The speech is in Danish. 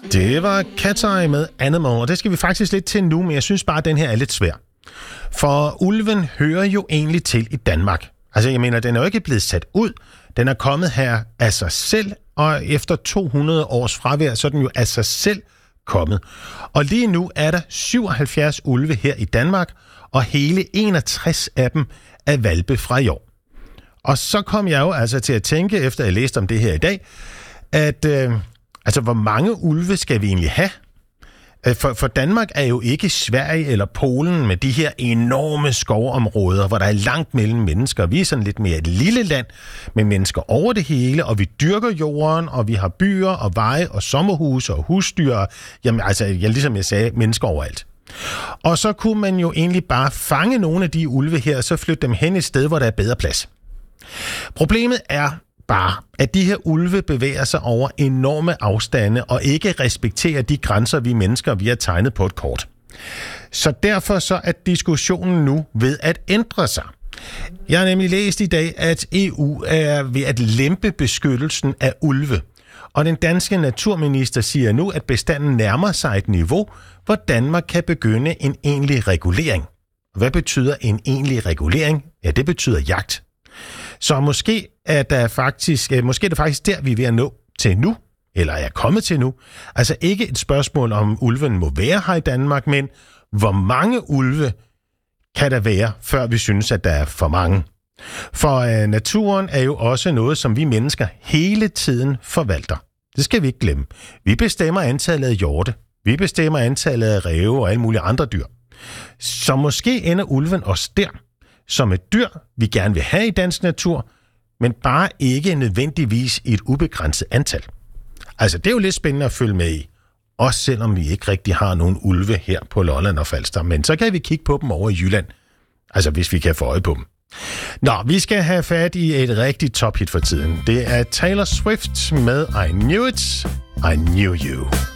Det var Cat's Eye med Animal, og det skal vi faktisk lidt til nu, men jeg synes bare, at den her er lidt svær. For ulven hører jo egentlig til i Danmark. Altså, jeg mener, den er jo ikke blevet sat ud. Den er kommet her af sig selv, og efter 200 års fravær, så er den jo af sig selv kommet. Og lige nu er der 77 ulve her i Danmark, og hele 61 af dem er hvalpe fra i år. Og så kom jeg jo altså til at tænke, efter jeg læste om det her i dag, at hvor mange ulve skal vi egentlig have? For Danmark er jo ikke Sverige eller Polen med de her enorme skovområder, hvor der er langt mellem mennesker. Vi er sådan lidt mere et lille land med mennesker over det hele, og vi dyrker jorden, og vi har byer og veje og sommerhuse og husdyr. Jamen altså, ligesom jeg sagde, mennesker overalt. Og så kunne man jo egentlig bare fange nogle af de ulve her, og så flytte dem hen et sted, hvor der er bedre plads. Problemet er bare, at de her ulve bevæger sig over enorme afstande og ikke respekterer de grænser, vi mennesker vi har tegnet på et kort. Så derfor så er diskussionen nu ved at ændre sig. Jeg har nemlig læst i dag, at EU er ved at lempe beskyttelsen af ulve. Og den danske naturminister siger nu, at bestanden nærmer sig et niveau, hvor Danmark kan begynde en egentlig regulering. Hvad betyder en egentlig regulering? Ja, det betyder jagt. Så måske er det faktisk der, vi er ved at nå til nu, eller er kommet til nu. Altså ikke et spørgsmål om ulven må være her i Danmark, men hvor mange ulve kan der være, før vi synes, at der er for mange. For naturen er jo også noget, som vi mennesker hele tiden forvalter. Det skal vi ikke glemme. Vi bestemmer antallet af hjorte. Vi bestemmer antallet af ræve og alle mulige andre dyr. Så måske ender ulven også der, som et dyr, vi gerne vil have i dansk natur, men bare ikke nødvendigvis i et ubegrænset antal. Altså, det er jo lidt spændende at følge med i. Også selvom vi ikke rigtig har nogen ulve her på Lolland og Falster. Men så kan vi kigge på dem over i Jylland. Altså, hvis vi kan få øje på dem. Nå, vi skal have fat i et rigtigt tophit for tiden. Det er Taylor Swift med I Knew It, I Knew You.